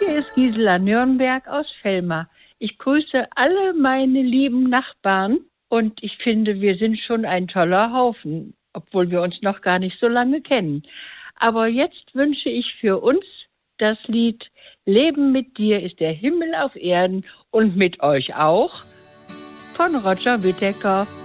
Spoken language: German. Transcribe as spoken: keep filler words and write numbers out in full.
Hier ist Gisela Nürnberg aus Velma. Ich grüße alle meine lieben Nachbarn und ich finde, wir sind schon ein toller Haufen, obwohl wir uns noch gar nicht so lange kennen. Aber jetzt wünsche ich für uns das Lied Leben mit dir ist der Himmel auf Erden und mit euch auch von Roger Whittaker.